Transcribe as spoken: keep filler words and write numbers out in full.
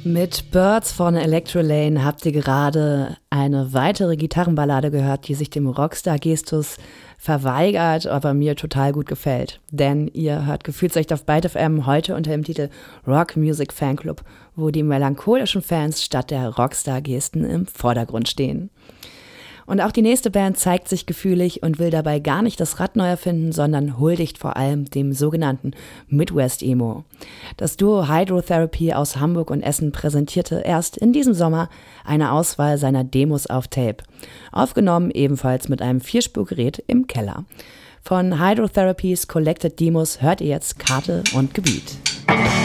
Mit Birds von Electrolane habt ihr gerade eine weitere Gitarrenballade gehört, die sich dem Rockstar-Gestus verweigert, aber mir total gut gefällt. Denn ihr hört Gefühlsecht auf Byte F M heute unter dem Titel Rock Music Fanclub, wo die melancholischen Fans statt der Rockstar-Gesten im Vordergrund stehen. Und auch die nächste Band zeigt sich gefühlig und will dabei gar nicht das Rad neu erfinden, sondern huldigt vor allem dem sogenannten Midwest-Emo. Das Duo Hydrotherapy aus Hamburg und Essen präsentierte erst in diesem Sommer eine Auswahl seiner Demos auf Tape. Aufgenommen ebenfalls mit einem Vierspurgerät im Keller. Von Hydrotherapies Collected Demos hört ihr jetzt Karte und Gebiet.